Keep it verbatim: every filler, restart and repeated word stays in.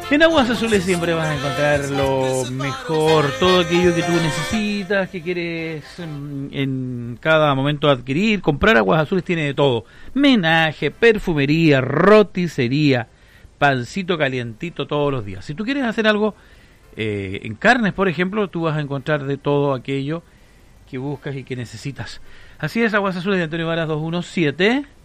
En Aguas Azules siempre vas a encontrar lo mejor, todo aquello que tú necesitas, que quieres en, en cada momento adquirir. Comprar Aguas Azules tiene de todo: menaje, perfumería, roticería, pancito calientito todos los días. Si tú quieres hacer algo eh, en carnes, por ejemplo, tú vas a encontrar de todo aquello que buscas y que necesitas. Así es, Aguas Azules de Antonio Varas doscientos diecisiete.